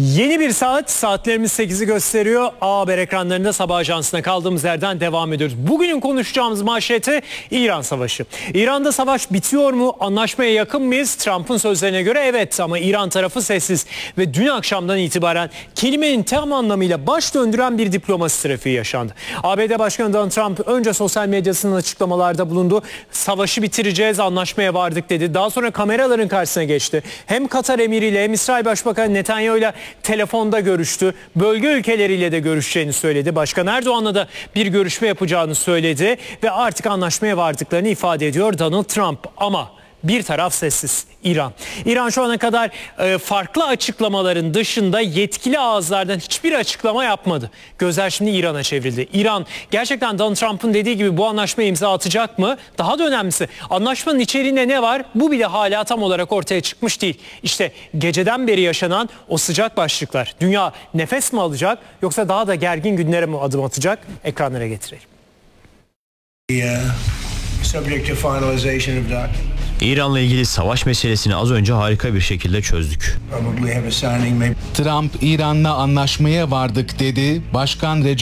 Yeni bir saatlerimiz 8'i gösteriyor. A Haber ekranlarında sabah ajansına kaldığımız yerden devam ediyoruz. Bugünün konuşacağımız manşeti İran Savaşı. İran'da savaş bitiyor mu? Anlaşmaya yakın mıyız? Trump'ın sözlerine göre evet, ama İran tarafı sessiz. Ve dün akşamdan itibaren kelimenin tam anlamıyla baş döndüren bir diplomasi trafiği yaşandı. ABD Başkanı Donald Trump önce sosyal medyasının açıklamalarda bulundu. Savaşı bitireceğiz, anlaşmaya vardık dedi. Daha sonra kameraların karşısına geçti. Hem Katar emiriyle hem İsrail Başbakanı Netanyahu'yla telefonda görüştü. Bölge ülkeleriyle de görüşeceğini söyledi. Başkan Erdoğan'la da bir görüşme yapacağını söyledi ve artık anlaşmaya vardıklarını ifade ediyor Donald Trump. Ama bir taraf sessiz, İran. İran şu ana kadar farklı açıklamaların dışında yetkili ağızlardan hiçbir açıklama yapmadı. Gözler şimdi İran'a çevrildi. İran gerçekten Donald Trump'ın dediği gibi bu anlaşmaya imza atacak mı? Daha da önemlisi, anlaşmanın içeriğinde ne var? Bu bile hala tam olarak ortaya çıkmış değil. İşte geceden beri yaşanan o sıcak başlıklar. Dünya nefes mi alacak, yoksa daha da gergin günlere mi adım atacak? Ekranlara getirelim. İran'la ilgili savaş meselesini az önce harika bir şekilde çözdük. Trump, İran'la anlaşmaya vardık dedi. Başkan Recep